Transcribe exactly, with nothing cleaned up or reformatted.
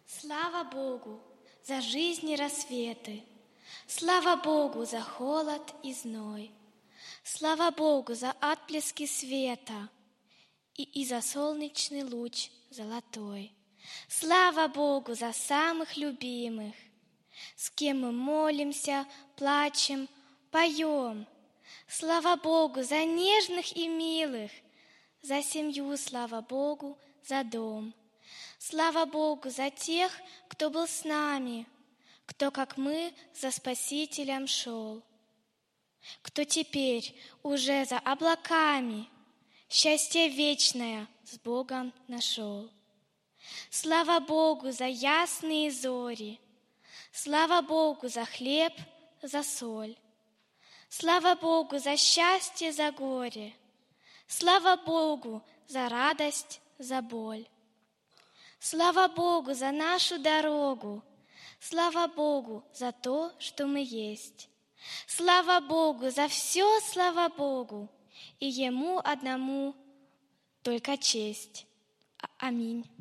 Слава Богу за жизнь и рассветы, слава Богу за холод и зной, слава Богу за отблески света и, и за солнечный луч золотой. Слава Богу за самых любимых, с кем мы молимся, плачем, поем. Слава Богу за нежных и милых, за семью, слава Богу за дом. Слава Богу за тех, кто был с нами, кто, как мы, за Спасителем шел, кто теперь уже за облаками счастье вечное с Богом нашел. Слава Богу за ясные зори, слава Богу за хлеб, за соль, слава Богу за счастье, за горе, слава Богу за радость, за боль. Слава Богу за нашу дорогу, слава Богу за то, что мы есть. Слава Богу за все, слава Богу, и Ему одному только честь. Аминь.